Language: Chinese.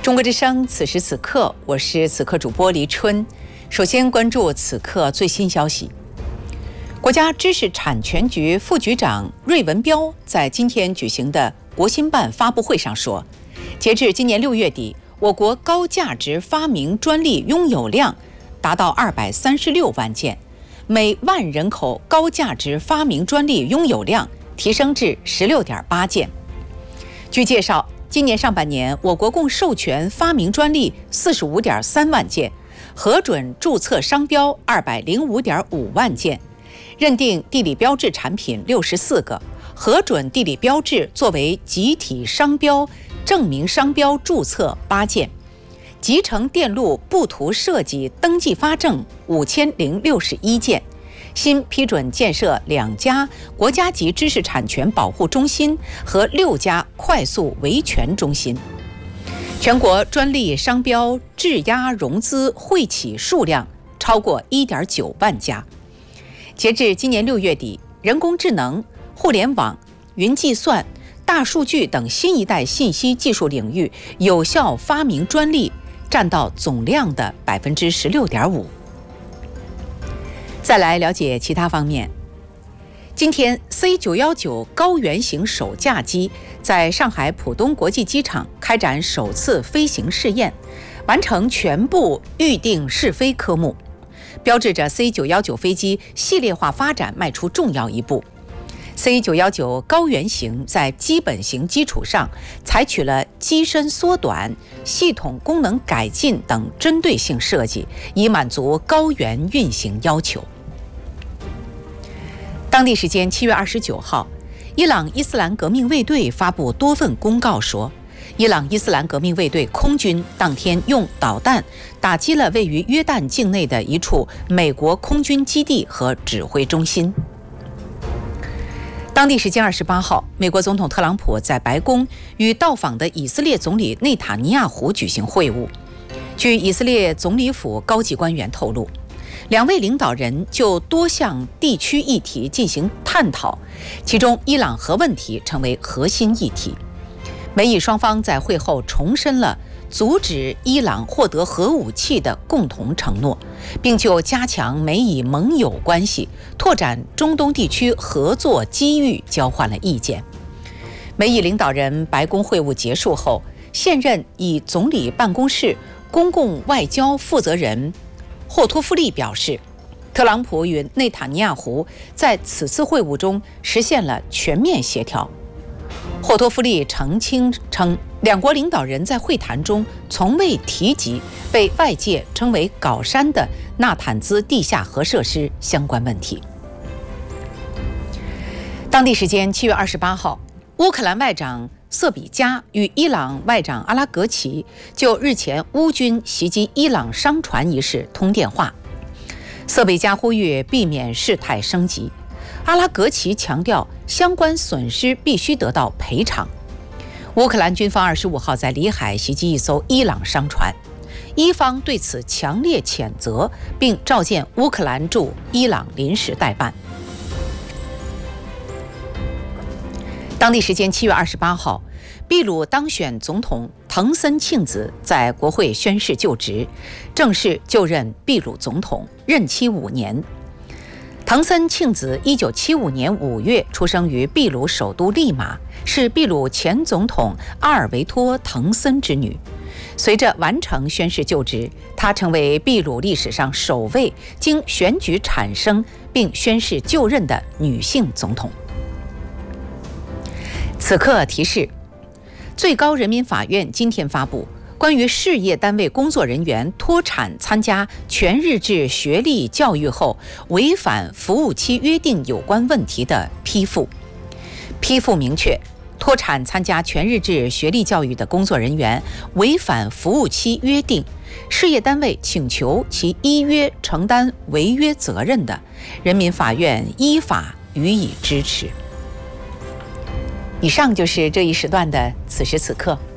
中国之声，此时此刻，我是此刻主播黎春。首先关注此刻最新消息。国家知识产权局副局长芮文彪在今天举行的国新办发布会上说，截至今年6月底，我国高价值发明专利拥有量达到236万件，每万人口高价值发明专利拥有量提升至16.8件。据介绍，今年上半年，我国共授权发明专利45.3万件，核准注册商标205.5万件，认定地理标志产品64个，核准地理标志作为集体商标证明商标注册8件，集成电路布图设计登记发证5061件，新批准建设2家国家级知识产权保护中心和6家快速维权中心。全国专利商标质押融资汇企数量超过1.9万家。截至今年6月底，人工智能、互联网、云计算、大数据等新一代信息技术领域有效发明专利占到总量的16.5%。再来了解其他方面。今天 C919 高原型首架机在上海浦东国际机场开展首次飞行试验，完成全部预定试飞科目，标志着 C919 飞机系列化发展迈出重要一步。C919 高原型在基本型基础上采取了机身缩短、系统功能改进等针对性设计，以满足高原运行要求。当地时间7月29号，伊朗伊斯兰革命卫队发布多份公告说，伊朗伊斯兰革命卫队空军当天用导弹打击了位于约旦境内的一处美国空军基地和指挥中心。当地时间28号，美国总统特朗普在白宫与到访的以色列总理内塔尼亚胡举行会晤。据以色列总理府高级官员透露，两位领导人就多项地区议题进行探讨，其中伊朗核问题成为核心议题。美以双方在会后重申了阻止伊朗获得核武器的共同承诺，并就加强美以盟友关系、拓展中东地区合作机遇交换了意见。美以领导人白宫会晤结束后，现任以总理办公室公共外交负责人霍托夫利表示，特朗普与内塔尼亚胡在此次会晤中实现了全面协调。霍托夫利澄清称，两国领导人在会谈中从未提及被外界称为搞山的纳坦兹地下核设施相关问题。当地时间7月28号，乌克兰外长瑟比加与伊朗外长阿拉格齐就日前乌军袭击伊朗商船一事通电话。瑟比加呼吁避免事态升级，阿拉格齐强调相关损失必须得到赔偿。乌克兰军方25号在里海袭击一艘伊朗商船，伊方对此强烈谴责，并召见乌克兰驻伊朗临时代办。当地时间7月28号，秘鲁当选总统藤森庆子在国会宣誓就职，正式就任秘鲁总统，任期5年。藤森庆子1975年5月出生于秘鲁首都利马，是秘鲁前总统阿尔维托·藤森之女。随着完成宣誓就职，她成为秘鲁历史上首位经选举产生并宣誓就任的女性总统。此刻提示，最高人民法院今天发布关于事业单位工作人员脱产参加全日制学历教育后违反服务期约定有关问题的批复。批复明确，脱产参加全日制学历教育的工作人员违反服务期约定，事业单位请求其依约承担违约责任的，人民法院依法予以支持。以上就是这一时段的此时此刻。